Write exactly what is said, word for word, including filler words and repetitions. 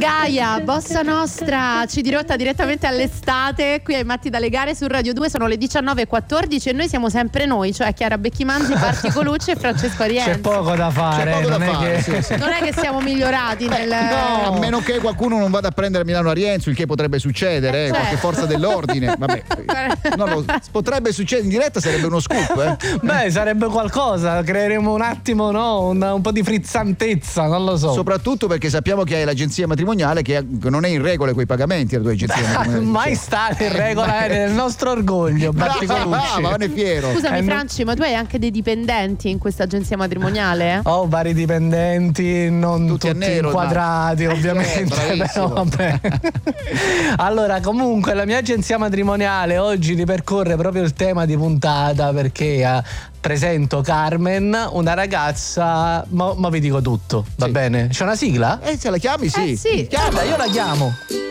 Gaia, Bossa Nostra, ci dirotta direttamente all'estate qui ai Matti dalle Gare su Radio due. Sono le diciannove e quattordici e noi siamo sempre noi, cioè Chiara Becchimanzi, Barti Colucci e Francesco Arienzi. C'è poco da fare, C'è poco non, da è fare che... sì, sì. Non è che siamo migliorati Beh, nel... no, a meno che qualcuno non vada a prendere Milano Arienzo, il che potrebbe succedere, eh, cioè. qualche forza dell'ordine. Vabbè, non lo, potrebbe succedere in diretta, sarebbe uno scoop. Eh. Beh, sarebbe qualcosa, creeremo un attimo, no? Un, un po' di frizzantezza, non lo so. Soprattutto perché sappiamo che hai l'agenzia matrimoniale che non è in regola con i pagamenti, la tua agenzia matrimoniale. Mai stata in regola, è nel nostro orgoglio, Barti Colucci. Ah, ma ne è fiero. Scusami Eh, no- Franci, ma tu hai anche dei dipendenti in questa agenzia matrimoniale? Ho vari dipendenti, non Tutti tutti, a nero, inquadrati ma- ovviamente, Eh, però bravissimo. vabbè. Allora, comunque la mia agenzia matrimoniale oggi ripercorre proprio il tema di puntata, perché eh, presento Carmen, una ragazza, ma, ma vi dico tutto, va Sì. bene? C'è una sigla? Eh, se la chiami, sì. Eh, sì. Chiama. Guarda, io la chiamo.